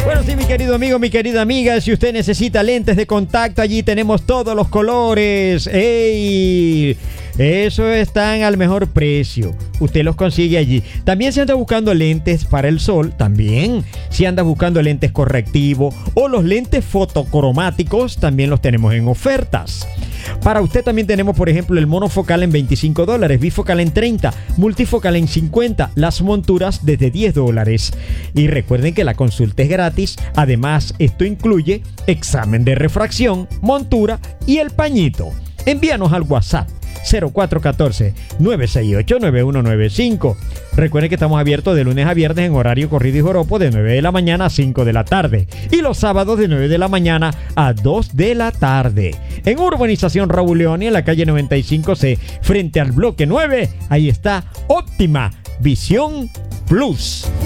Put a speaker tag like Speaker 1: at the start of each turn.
Speaker 1: Bueno, sí, mi querido amigo, mi querida amiga, si usted necesita lentes de contacto, allí tenemos todos los colores. ¡Ey! Eso están al mejor precio. Usted los consigue allí. También si anda buscando lentes para el sol, también. Si anda buscando lentes correctivo o los lentes fotocromáticos, también los tenemos en ofertas. Para usted también tenemos, por ejemplo, el monofocal en $25, bifocal en $30, multifocal en $50, las monturas desde $10. Y recuerden que la consulta es gratis. Además, esto incluye examen de refracción, montura y el pañito. Envíanos al WhatsApp 0414-968-9195. Recuerden que estamos abiertos de lunes a viernes en horario corrido y joropo de 9 de la mañana a 5 de la tarde y los sábados de 9 de la mañana a 2 de la tarde. En Urbanización Raúl León y en la calle 95C frente al bloque 9, ahí está Óptima Visión Plus.